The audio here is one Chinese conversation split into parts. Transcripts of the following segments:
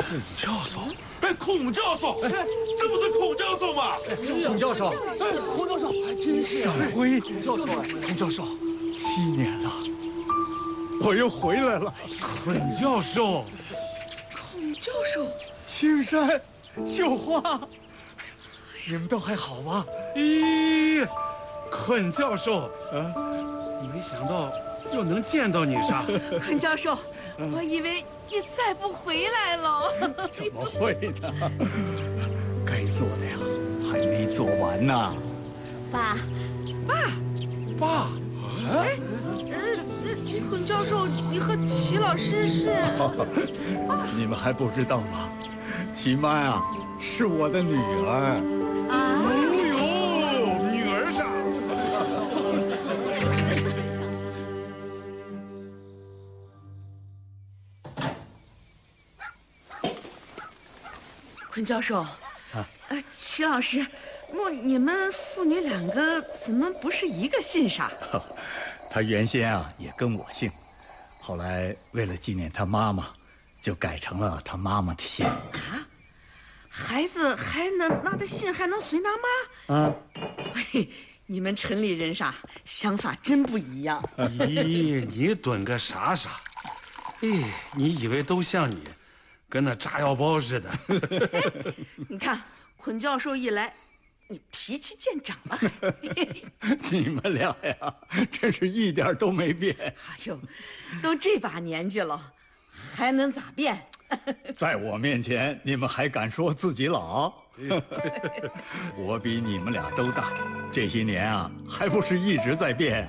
教授，哎，孔教授，这不是孔教授吗？ 孔教授， 孔教授，还真是闪辉， 孔教授 7年了，我又回来了。 孔教授， 孔教授， 青山，绣花，你们都还好吧？ 咦，孔教授，没想到又能见到你上。 孔教授，我以为你再不回来了。 怎么会呢？该做的呀，还没做完呢。 爸， 爸， 孔教授，你和齐老师是？ 你们还不知道吗？齐妈呀，是我的女儿。 哦呦，女儿上。 孔教授，齐老师，你们父女两个怎么不是一个姓上？ 她原先啊也跟我姓，后来为了纪念她妈妈，就改成了她妈妈的姓。 孩子还能拿的姓还能随他妈？嘿，你们城里人啥想法真不一样。 咦，你蹲个啥啥？哎，你以为都像你，跟那炸药包似的。 你看，孔教授一来，你脾气见长了。 你们俩呀，真是一点都没变。 哎呦，都这把年纪了，还能咋变？ 在我面前，你们还敢说自己老？我比你们俩都大，这些年啊，还不是一直在变。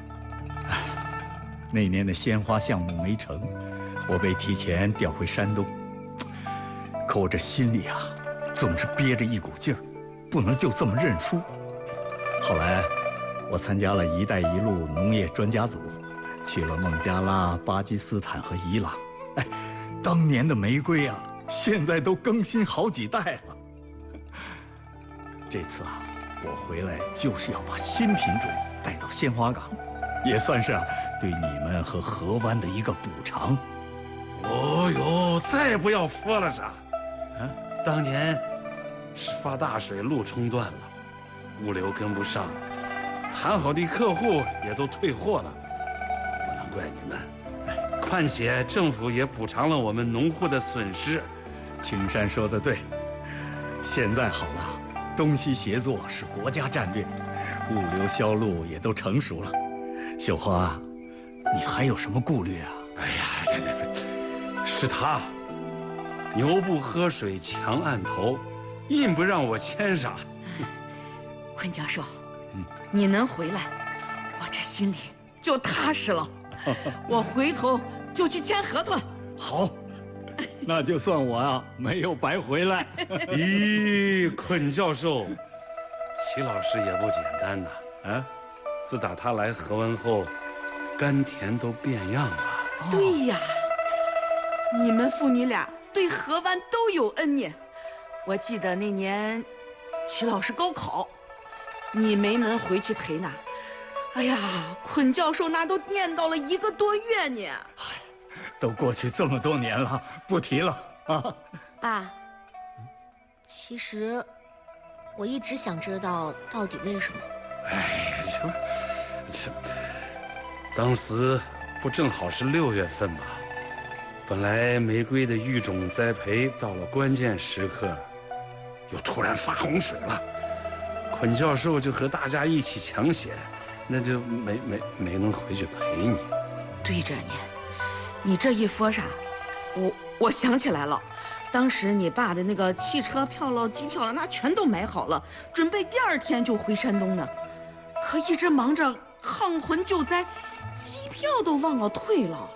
那年的鲜花项目没成，我被提前调回山东。可我这心里啊，总是憋着一股劲儿，不能就这么认输。后来，我参加了“一带一路”农业专家组，去了孟加拉、巴基斯坦和伊朗。当年的玫瑰啊，现在都更新好几代了。这次啊，我回来就是要把新品种带到鲜花港，也算是对你们和河湾的一个补偿。 哦呦，再不要说了啥。当年是发大水，路冲断了，物流跟不上，谈好的客户也都退货了，不能怪你们。况且政府也补偿了我们农户的损失。 青山说得对，现在好了，东西协作是国家战略，物流销路也都成熟了。秀花，你还有什么顾虑啊？ 哎呀，是他，牛不喝水强按头，硬不让我签上。 孔教授，你能回来，我这心里就踏实了。我回头就去签合同。 好，那就算我啊没有白回来。 咦，孔教授，齐老师也不简单呐。自打他来河湾后，甘甜都变样了。 对呀，你们父女俩对河湾都有恩念。我记得那年齐老师高考，你没能回去陪呢。哎呀，孔教授那都念叨了1个多月呢。 都过去这么多年了，不提了啊。 爸，其实我一直想知道到底为什么。 哎，这，当时不正好是6月份吗？本来玫瑰的育种栽培到了关键时刻，又突然发洪水了，孔教授就和大家一起抢险。那就没能回去陪你。 对着你这一说啥，我想起来了，当时你爸的那个汽车票了、机票了，那全都买好了，准备第2天就回山东呢。可一直忙着抗洪救灾，机票都忘了退了。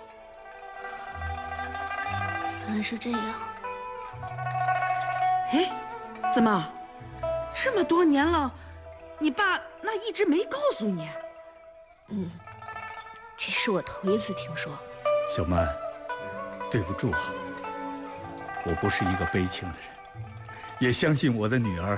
原来是这样。 哎，怎么这么多年了，你爸那一直没告诉你？ 这是我头一次听说。 小曼，对不住啊，我不是一个悲情的人，也相信我的女儿